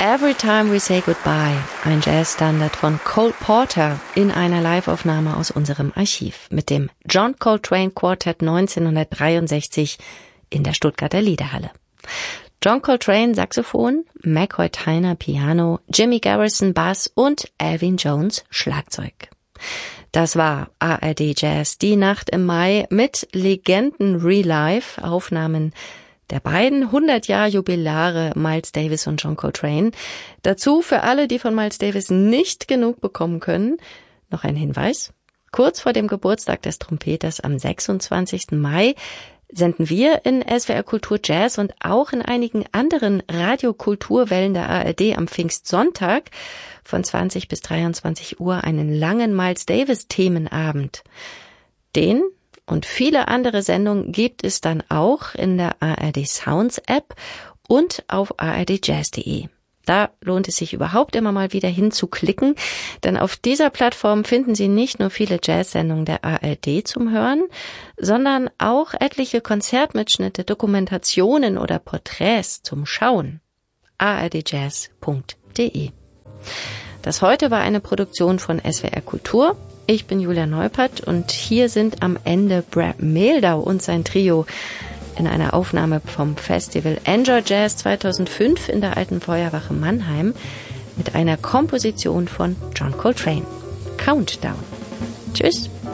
Every Time We Say Goodbye, ein Jazzstandard von Cole Porter in einer Liveaufnahme aus unserem Archiv mit dem John Coltrane Quartet 1963 in der Stuttgarter Liederhalle. John Coltrane Saxophon, McCoy Tyner Piano, Jimmy Garrison Bass und Elvin Jones Schlagzeug. Das war ARD Jazz, die Nacht im Mai mit Legenden Relive, Aufnahmen der beiden 100-Jahr-Jubilare Miles Davis und John Coltrane. Dazu für alle, die von Miles Davis nicht genug bekommen können, noch ein Hinweis. Kurz vor dem Geburtstag des Trompeters am 26. Mai senden wir in SWR Kultur Jazz und auch in einigen anderen Radiokulturwellen der ARD am Pfingstsonntag von 20 bis 23 Uhr einen langen Miles Davis Themenabend. Den und viele andere Sendungen gibt es dann auch in der ARD Sounds App und auf ardjazz.de. Da lohnt es sich überhaupt immer mal wieder hinzuklicken, denn auf dieser Plattform finden Sie nicht nur viele Jazz-Sendungen der ARD zum Hören, sondern auch etliche Konzertmitschnitte, Dokumentationen oder Porträts zum Schauen. ardjazz.de. Das heute war eine Produktion von SWR Kultur. Ich bin Julia Neupert und hier sind am Ende Brad Mehldau und sein Trio in einer Aufnahme vom Festival Enjoy Jazz 2005 in der Alten Feuerwache Mannheim mit einer Komposition von John Coltrane. Countdown. Tschüss.